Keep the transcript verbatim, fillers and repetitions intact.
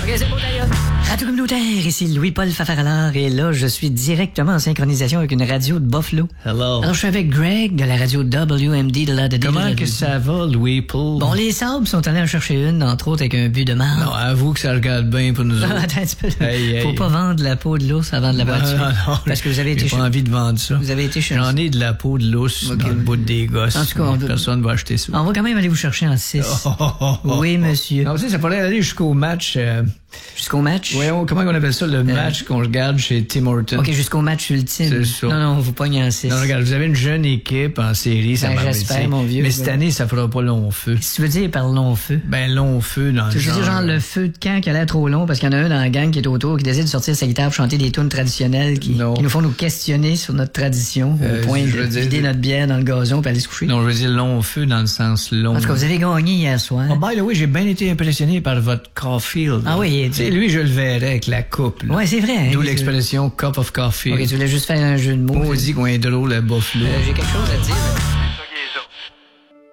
OK, c'est beau, d'ailleurs. Radio communautaire, ici Louis-Paul Fafaralard, et là, je suis directement en synchronisation avec une radio de Buffalo. Hello. Alors, je suis avec Greg de la radio W M D de la... De Comment de, que ça va, Louis-Paul? Bon, les Sabres sont allés en chercher une, entre autres, avec un but de marde. Non, avoue que ça regarde bien pour nous Ah, autres. attends un petit peu. Hey, hey. Faut pas vendre la peau de l'ours avant de la voiture. Non, non, Parce que vous avez été j'ai chez... pas envie de vendre ça. Vous avez été chez... J'en ai de la peau de l'ours Ok. dans le bout des gosses. En tout cas, on veut- Personne va acheter ça. On va quand même aller vous chercher en six. Oh, oh, oh, oh. Oui, monsieur. Non, tu sais, ça pourrait aller jusqu'au match. Euh, Jusqu'au match? voyons, comment on appelle ça, le match qu'on regarde chez Tim Hortons? OK, jusqu'au match ultime. C'est ça. Non, non, on vous pogne en six. Non, regarde, vous avez une jeune équipe en série, ça Ben, m'a j'espère, arrêté. mon vieux. Mais cette année, ça fera pas long feu. Qu'est-ce que tu veux dire par long feu? Ben, long feu dans le Tu veux genre. dire genre le feu de camp qui a l'air trop long parce qu'il y en a un dans la gang qui est autour qui décide de sortir sa guitare pour chanter des tunes traditionnelles qui, Non. qui nous font nous questionner sur notre tradition Euh, au point je de veux dire- vider notre bière dans le gazon puis aller se coucher. Non, je veux dire long feu dans le sens long. En tout cas, vous avez gagné hier soir. Oh, by the way, j'ai bien été impressionné par votre Caulfield. Ah oui, Tu sais, lui, je le verrais avec la coupe. là. Ouais, c'est vrai. Hein, D'où que- l'expression cup of coffee. OK, tu voulais juste faire un jeu de mots. On dit qu'on est drôle à Buffalo. Euh, J'ai quelque chose à te dire.